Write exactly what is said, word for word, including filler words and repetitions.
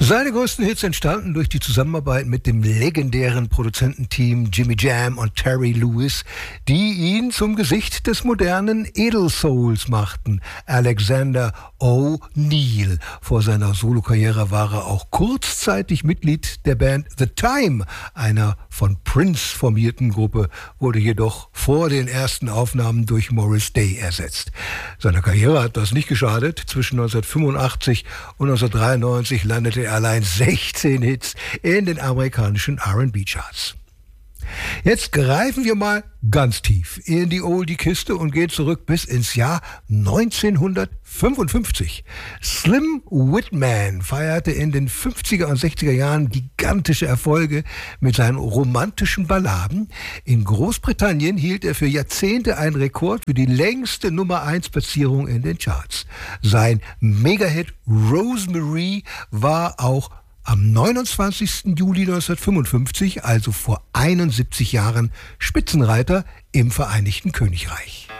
Seine größten Hits entstanden durch die Zusammenarbeit mit dem legendären Produzententeam Jimmy Jam und Terry Lewis, die ihn zum Gesicht des modernen Edelsouls machten. Alexander O'Neal. Vor seiner Solokarriere war er auch kurzzeitig Mitglied der Band The Time, einer von Prince formierten Gruppe, wurde jedoch vor den ersten Aufnahmen durch Morris Day ersetzt. Seiner Karriere hat das nicht geschadet. Zwischen neunzehnhundertfünfundachtzig und neunzehnhundertdreiundneunzig landete er allein sechzehn Hits in den amerikanischen R and B-Charts. Jetzt greifen wir mal ganz tief in die Oldie-Kiste und gehen zurück bis ins Jahr neunzehnhundertfünfundfünfzig. Slim Whitman feierte in den fünfziger und sechziger Jahren gigantische Erfolge mit seinen romantischen Balladen. In Großbritannien hielt er für Jahrzehnte einen Rekord für die längste Nummer eins Platzierung in den Charts. Sein Megahit Rosemary war auch am neunundzwanzigsten Juli neunzehnhundertfünfundfünfzig, also vor einundsiebzig Jahren, Spitzenreiter im Vereinigten Königreich.